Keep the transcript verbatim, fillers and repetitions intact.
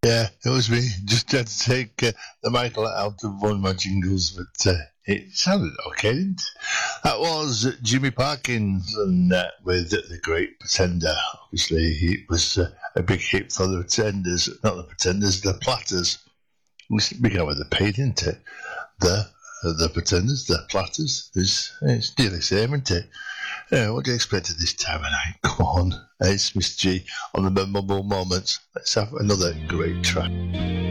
Yeah, it was me. Just had to take uh, the Michael out of one of my jingles, but uh, it sounded okay, didn't it? That was uh, Jimmy Parkinson uh, with The Great Pretender. Obviously, it was uh, a big hit for the Pretenders, not the Pretenders, the Platters. It began with the P, didn't it? The uh, the Pretenders, the Platters. It's, it's nearly the same, isn't it? Yeah, what do you expect at this time of night? Come on, it's Miss G on the Memorable Moments. Let's have another great track.